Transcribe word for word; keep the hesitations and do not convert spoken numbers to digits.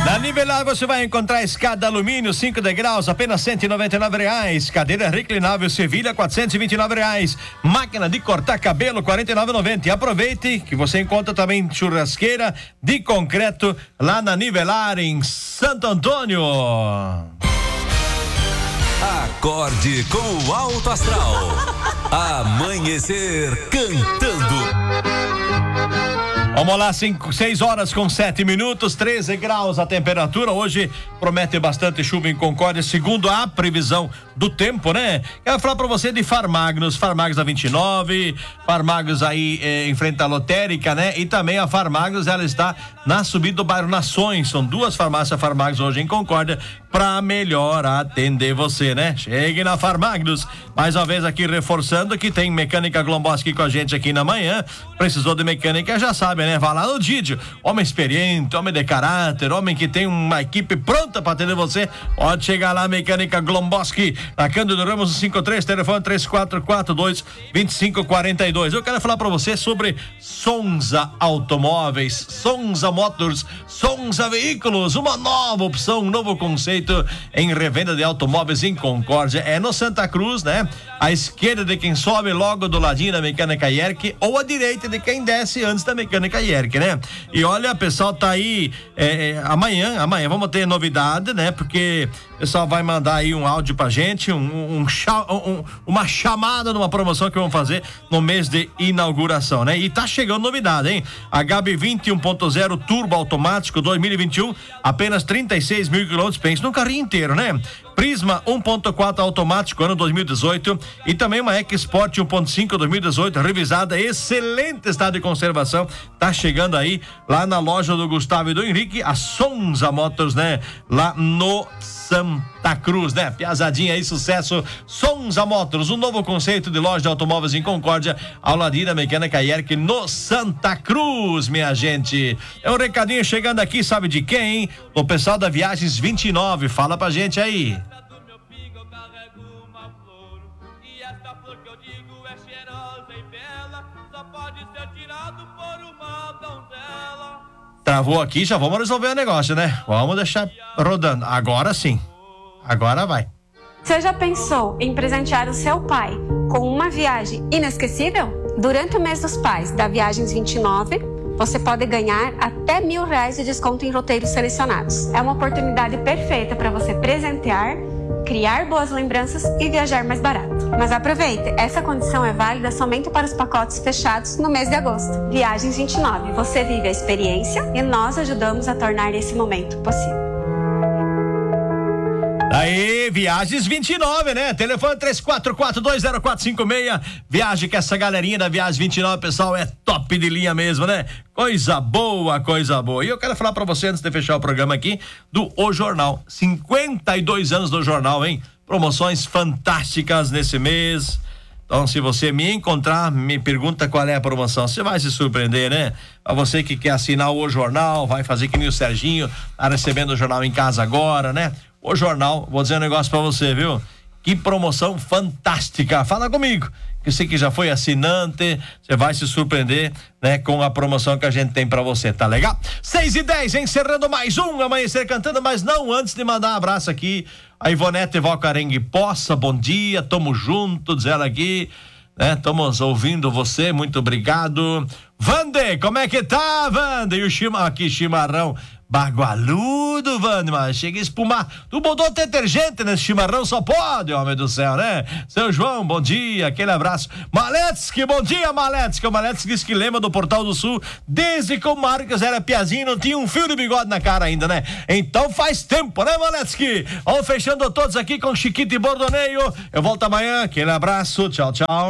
Na Nivelar você vai encontrar escada alumínio cinco degraus, apenas cento e noventa e nove reais. Cadeira reclinável Sevilha, quatrocentos e vinte e nove reais. Máquina de cortar cabelo, quarenta e nove reais e noventa centavos. E aproveite que você encontra também churrasqueira de concreto lá na Nivelar em Santo Antônio. Acorde com o Alto Astral. Amanhecer cantando. Vamos lá, cinco, seis horas com sete minutos, treze graus a temperatura. Hoje promete bastante chuva em Concórdia, segundo a previsão do tempo, né? Quero falar pra você de Farmagnos, Farmagnos da vinte e nove, Farmagnos aí eh, em frente à lotérica, né? E também a Farmagnos, ela está na subida do bairro Nações. São duas farmácias Farmagnos hoje em Concórdia pra melhor atender você, né? Chegue na Farmagnos. Mais uma vez aqui reforçando que tem mecânica Glomboski com a gente aqui na manhã. Precisou de mecânica, já sabe, né? Vá lá no Didio. Homem experiente, homem de caráter, homem que tem uma equipe pronta pra atender você. Pode chegar lá, mecânica Glomboski, na Cândido Ramos cinquenta e três, telefone três quatro quatro dois, dois cinco quatro dois. Eu quero falar pra você sobre Sonza Automóveis, Sonza Motors, Sonza Veículos, uma nova opção, um novo conceito em revenda de automóveis em Concórdia. É no Santa Cruz, né? À esquerda de quem sobe, logo do ladinho da Mecânica Yerke, ou à direita de quem desce antes da Mecânica Yerke, né? E olha, pessoal, tá aí é, é, amanhã, amanhã vamos ter novidade, né? Porque o pessoal vai mandar aí um áudio pra gente, um, um, um, uma chamada numa promoção que vamos fazer no mês de inauguração, né? E tá chegando novidade, hein? H B vinte e um ponto zero turbo automático dois mil e vinte e um, apenas trinta e seis mil quilômetros, pense no carrinho inteiro, né? Prisma um ponto quatro automático ano dois mil e dezoito e também uma EcoSport um ponto cinco dois mil e dezoito revisada, excelente estado de conservação. Tá chegando aí lá na loja do Gustavo e do Henrique, a Sonza Motors, né? Lá no Santa Cruz, né? Piazadinha aí, sucesso. Sonza Motors, um novo conceito de loja de automóveis em Concórdia, ao ladinho da Mecânica Yerke no Santa Cruz, minha gente. É um recadinho chegando aqui, sabe de quem, hein? O pessoal da Viagens vinte e nove, fala pra gente aí. Travou aqui, já vamos resolver o negócio, né? Vamos deixar rodando. Agora sim. Agora vai. Você já pensou em presentear o seu pai com uma viagem inesquecível? Durante o mês dos pais da Viagens vinte e nove, você pode ganhar até mil reais de desconto em roteiros selecionados. É uma oportunidade perfeita para você presentear, criar boas lembranças e viajar mais barato. Mas aproveite, essa condição é válida somente para os pacotes fechados no mês de agosto. Viagens vinte e nove, você vive a experiência e nós ajudamos a tornar esse momento possível. Aí, Viagens vinte e nove, né? Telefone três quatro quatro dois zero quatro cinco seis. Viagem com essa galerinha da Viagem vinte e nove, pessoal, é top de linha mesmo, né? Coisa boa, coisa boa. E eu quero falar pra você, antes de fechar o programa aqui, do O Jornal. cinquenta e dois anos do jornal, hein? Promoções fantásticas nesse mês. Então, se você me encontrar, me pergunta qual é a promoção. Você vai se surpreender, né? Pra você que quer assinar o Jornal, vai fazer que nem o Serginho, tá recebendo o jornal em casa agora, né? O Jornal, vou dizer um negócio pra você, viu? Que promoção fantástica. Fala comigo. Que você que já foi assinante, você vai se surpreender, né? Com a promoção que a gente tem pra você, tá legal? seis e dez, encerrando mais um Amanhecer Cantando, mas não antes de mandar um abraço aqui. A Ivonete Valcarengue Poça, bom dia, tamo junto, diz ela aqui, né? Estamos ouvindo você, muito obrigado. Vande, como é que tá, Vande? E o chima, aqui, chimarrão bagualudo, Vande, mas chega a espumar. Tu botou detergente nesse chimarrão, só pode, homem do céu, né? Seu João, bom dia, aquele abraço. Maletsky, bom dia, Maletsky. O Maletsky disse que lembra do Portal do Sul desde que o Marcos era piazinho, não tinha um fio de bigode na cara ainda, né? Então faz tempo, né, Maletsky? Vamos fechando todos aqui com Chiquito e Bordoneio. Eu volto amanhã, aquele abraço, tchau, tchau.